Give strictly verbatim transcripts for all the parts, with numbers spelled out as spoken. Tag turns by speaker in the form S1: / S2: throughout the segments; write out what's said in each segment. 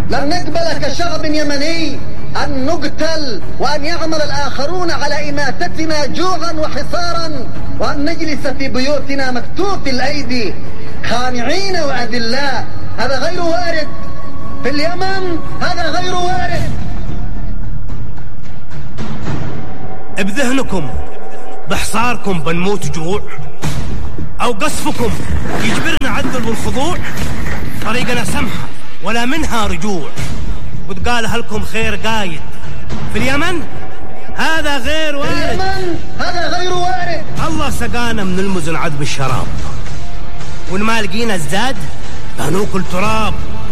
S1: لن نقبل كشعب يمني أن نقتل وأن يعمل الآخرون على إماتتنا جوعا وحصارا، وأن نجلس في بيوتنا مكتوف الأيدي خانعين وأذلاء. هذا غير وارد في اليمن، هذا غير وارد.
S2: بذهنكم بحصاركم بنموت جوع، أو قصفكم يجبرنا عدل والخضوع؟ طريقنا سمحة ولا منها رجوع، وتقالها لكم خير قايد. في اليمن هذا غير وارد،
S1: في اليمن هذا غير وارد.
S2: الله سقانا من المزن عذب الشراب، وإن ما لقينا الزاد فنوكل تراب،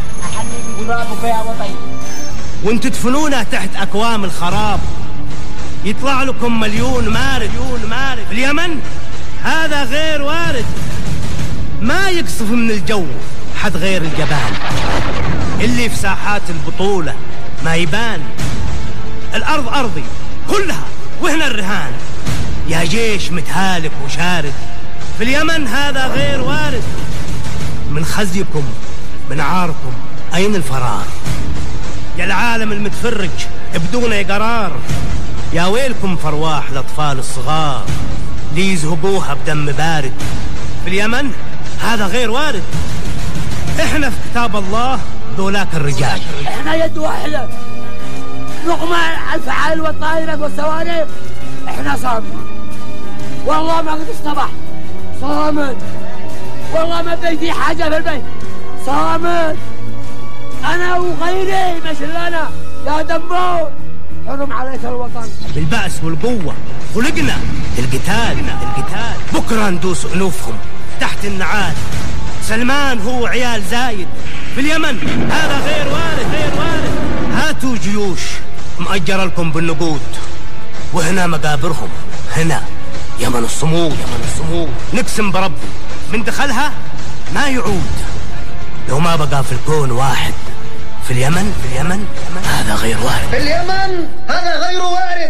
S2: وإن تدفنونا تحت أكوام الخراب يطلع لكم مليون مارد. في اليمن هذا غير وارد، ما يقصف من الجو حد غير الجبال، اللي في ساحات البطولة ما يبان. الأرض أرضي كلها وهنا الرهان، يا جيش متهالك وشارد. في اليمن هذا غير وارد، من خزيكم من عاركم أين الفرار؟ يا العالم المتفرج بدون قرار، يا ويلكم فرواح الأطفال الصغار اللي يزهقوها بدم بارد. في اليمن هذا غير وارد، احنا في كتاب الله ذولاك الرجال،
S3: احنا يد واحدة نقمع الفعال والطائرات والصواريخ. احنا صامد والله ما قد اصطبح، صامد والله ما بيدي حاجة في البيت، صامد انا وغيري مش لنا يا دمور. حرم عليك الوطن
S2: بالبأس والقوة خلقنا القتال القتال. بكرة ندوس أنوفهم تحت النعال، سلمان هو عيال زايد. في اليمن هذا غير وارد غير وارد. هاتوا جيوش مأجر لكم بالنقود، وهنا مقابرهم، هنا يمن الصمود يمن الصمود. نقسم بربي من دخلها ما يعود، لو ما بقى في الكون واحد. في اليمن في اليمن هذا غير وارد،
S1: في اليمن هذا غير وارد.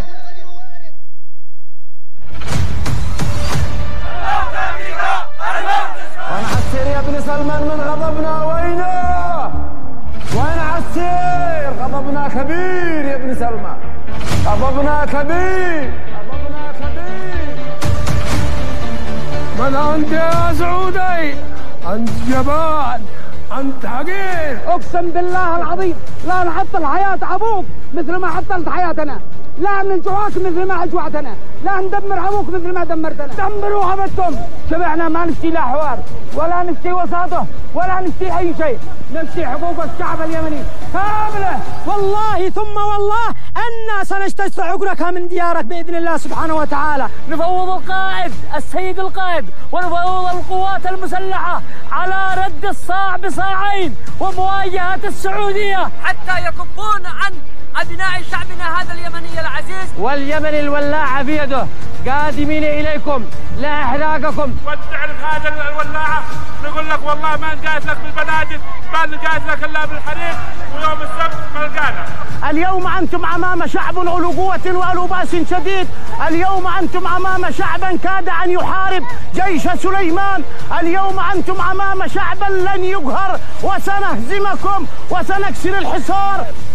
S4: وين عسير يا ابن سلمان من غضبنا؟ وينه؟ وين عسير؟ غضبنا كبير يا ابن سلمان، غضبنا كبير غضبنا كبير.
S5: من أنت يا سعودي؟ أنت جبان، أنت حقير.
S3: اقسم بالله العظيم لا نعطل حياة ابوك مثل ما عطلت حياتنا، لا نجوعك مثل ما اجوعتنا، لا ندمر ابوك مثل ما دمرتنا. دمروا ابدتم، شبعنا ما نشتي لا حوار ولا نشتي وساطه ولا نشتي اي شيء، نشتي حقوق الشعب اليمني كامله. والله ثم والله أنا سنجتث عقرك من ديارك بإذن الله سبحانه وتعالى. نفوض القائد السيد القائد ونفوض القوات المسلحة على رد الصاع بصاعين ومواجهة السعودية حتى يكفون عن أبناء شعبنا هذا اليمني العزيز. واليمن الولاعة بيده، قادمين إليكم لا إحراقكم.
S5: وتعرف هذا الولاعة نقول لك والله ما نجاز لك بالبنادق، ما نجاز لك إلا بالحريق، ويوم السبت ما نلقانا.
S3: اليوم أنتم أمام شعب أولو قوة وأولو بأس شديد، اليوم أنتم أمام شعبا كاد أن يحارب جيش سليمان، اليوم أنتم أمام شعبا لن يقهر، وسنهزمكم وسنكسر الحصار